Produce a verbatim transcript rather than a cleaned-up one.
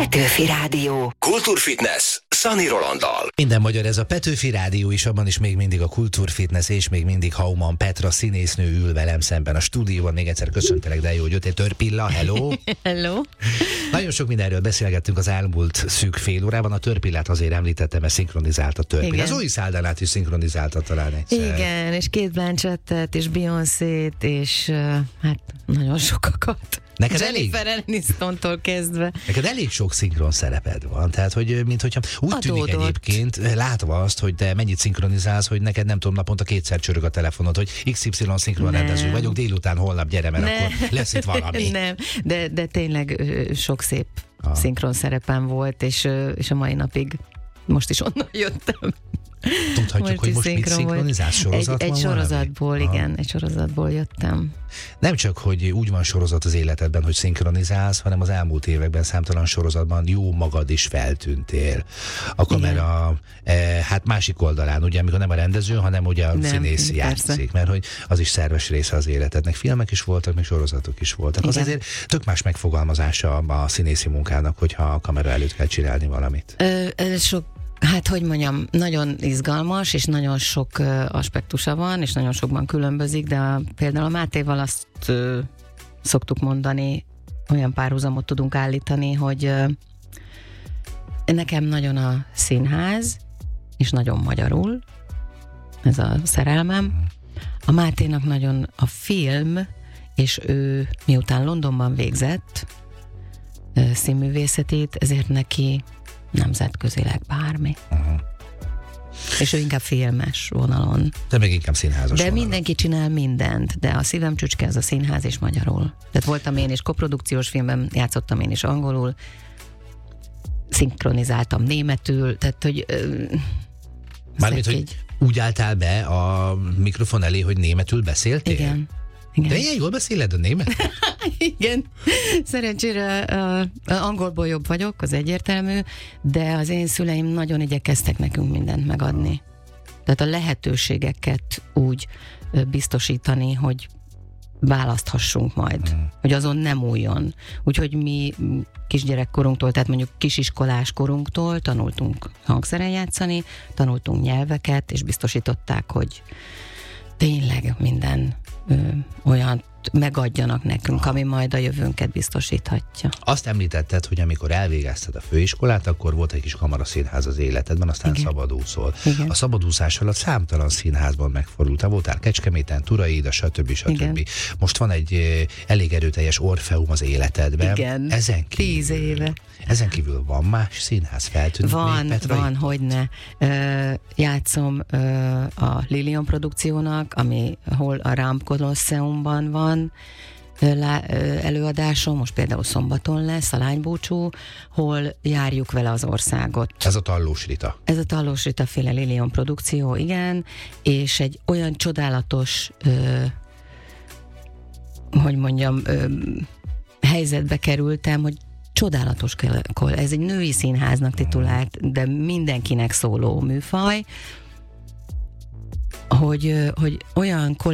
Petőfi Rádió. Kultúrfitness Szani Rolanddal. Minden magyar, ez a Petőfi Rádió is, abban is még mindig a Kultúrfitness, és még mindig Hauman Petra színésznő ül velem szemben a stúdióban. Még egyszer köszöntelek, de jó, hogy jöttél. Törpilla, hello! Hello! Nagyon sok mindenről beszélgettünk az elmúlt szűk fél órában. A Törpillát azért említettem, mert szinkronizált a Törpilla. Az Zoe Saldánát is szinkronizálta talán egyszer. Igen, és Kate Blanchettet, és Beyoncét, és uh, hát nagyon sokakat. Neked Jennifer elég, Aniston-tól kezdve. neked elég sok szinkron szereped van, tehát hogy mint hogyha úgy Adódott. tűnik egyébként, látva azt, hogy te mennyit szinkronizálsz, hogy neked nem tudom, naponta kétszer csörög a telefonod, hogy iksz ipszilon szinkronrendező vagyok, délután holnap gyere, mert Nem. akkor lesz itt valami. Nem, de, de tényleg ö, sok szép Ah. szinkron szerepem volt, és, ö, és a mai napig most is onnan jöttem. Tudhatjuk, hogy is most mit szinkron volt. szinkronizálsz? Sorozat Egy, egy van sorozatból, valami? igen, Aha. egy sorozatból jöttem. Nem csak, hogy úgy van sorozat az életedben, hogy szinkronizálsz, hanem az elmúlt években számtalan sorozatban jó magad is feltűntél. A kamera eh, hát másik oldalán, ugye, amikor nem a rendező, hanem ugye a Nem, színész persze. játszik, mert hogy az is szerves része az életednek. Filmek is voltak, meg sorozatok is voltak. Az Igen. azért tök más megfogalmazása a színészi munkának, hogyha a kamera előtt kell csinálni valamit. Ö, ö, sok Hát, hogy mondjam, nagyon izgalmas, és nagyon sok ö, aspektusa van, és nagyon sokban különbözik, de a, például a Mátéval azt ö, szoktuk mondani, olyan párhuzamot tudunk állítani, hogy ö, nekem nagyon a színház, és nagyon magyarul, ez a szerelmem. A Máténak nagyon a film, és ő miután Londonban végzett ö, színművészetét, ezért neki nemzetközileg bármi. Uh-huh. És ő inkább filmes vonalon. De még inkább színházas De vonalon. mindenki csinál mindent, de a szívem csücske az a színház és magyarul. Tehát voltam én is koprodukciós filmben, játszottam én is angolul, szinkronizáltam németül, tehát hogy... Ö, Mármint, ezek hogy így- úgy álltál be a mikrofon elé, hogy németül beszéltél? Igen. Igen. De ilyen jól beszéled a német? Igen. Szerencsére uh, angolból jobb vagyok, az egyértelmű, de az én szüleim nagyon igyekeztek nekünk mindent megadni. Tehát a lehetőségeket úgy uh, biztosítani, hogy választhassunk majd, mm. hogy azon nem újjon. Úgyhogy mi kisgyerekkorunktól, tehát mondjuk kisiskolás korunktól tanultunk hangszeren játszani, tanultunk nyelveket, és biztosították, hogy tényleg minden ö, olyant megadjanak nekünk, ami majd a jövőnket biztosíthatja. Azt említetted, hogy amikor elvégezted a főiskolát, akkor volt egy kis kamaraszínház az életedben, aztán Igen. szabadúszol. Igen. A szabadúszás alatt számtalan színházban megfordultál, voltál Kecskeméten, Turaida, stb. stb. Igen. Most van egy eh, elég erőteljes Orfeum az életedben. Igen. Ezen kívül, Tíz éve. Ezen kívül van más színház feltűnt? Van, még, Petra? van, hogyne. Ö, játszom ö, a Lilion produkciónak, ami hol a Ramp Colosseumban van ö, lá, ö, előadásom, most például szombaton lesz a lánybúcsú, hol járjuk vele az országot. Ez a Tallós Rita. Ez a Tallós Rita féle Lilion produkció, igen, és egy olyan csodálatos, ö, hogy mondjam, ö, helyzetbe kerültem, hogy csodálatos, ez egy női színháznak titulált, de mindenkinek szóló műfaj, hogy, hogy olyan